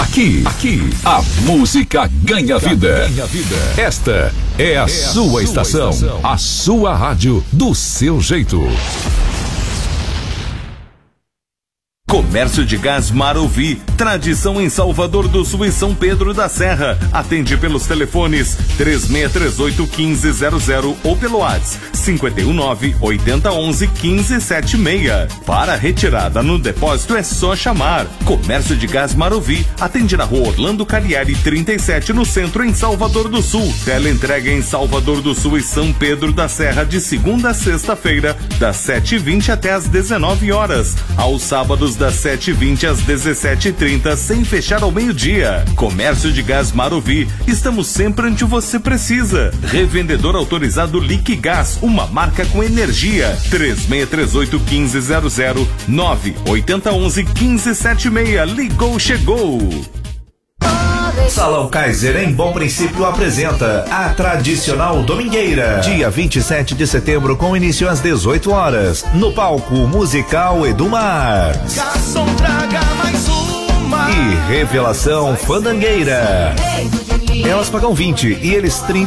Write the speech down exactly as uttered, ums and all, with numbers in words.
Aqui, aqui, a música ganha vida. Ganha vida. Esta é a, é sua, a estação, sua estação, a sua rádio do seu jeito. Comércio de Gás Marovi, tradição em Salvador do Sul e São Pedro da Serra. Atende pelos telefones três seis três oito, um cinco zero zero ou pelo WhatsApp cinco um nove, oito zero um um, um cinco sete seis. Para retirada no depósito é só chamar. Comércio de Gás Marovi, atende na rua Orlando Calieri trinta e sete, no centro, em Salvador do Sul. Teleentrega em Salvador do Sul e São Pedro da Serra de segunda a sexta-feira, das sete e vinte até as dezenove horas. Aos sábados das sete e vinte às dezessete e trinta, sem fechar ao meio-dia. Comércio de Gás Marovi, estamos sempre onde você precisa. Revendedor autorizado Liquigás, uma marca com energia. três seis três oito, um cinco zero zero, nove oito zero um um, um cinco sete seis. Ligou, chegou. Salão Kaiser em Bom Princípio apresenta a tradicional Domingueira, dia vinte e sete de setembro, com início às dezoito horas, no palco musical Edumar. Garçom, traga mais uma. E Revelação Fandangueira. Elas pagam vinte e eles trinta.